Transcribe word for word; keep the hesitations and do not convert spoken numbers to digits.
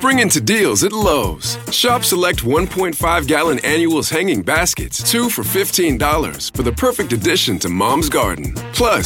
Spring into deals at Lowe's. Shop select one point five gallon annuals hanging baskets, two for fifteen dollars for the perfect addition to Mom's garden. Plus,